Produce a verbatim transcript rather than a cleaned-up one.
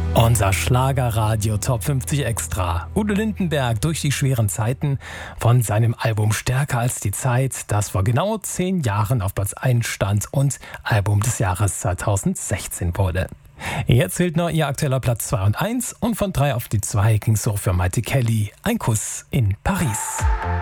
Unser Schlagerradio Top fünfzig Extra. Udo Lindenberg durch die schweren Zeiten von seinem Album Stärker als die Zeit, das vor genau zehn Jahren auf Platz eins stand und Album des Jahres zweitausendsechzehn wurde. Jetzt fehlt noch ihr aktueller Platz zwei und eins und von drei auf die zwei ging's hoch für Maite Kelly. Ein Kuss in Paris.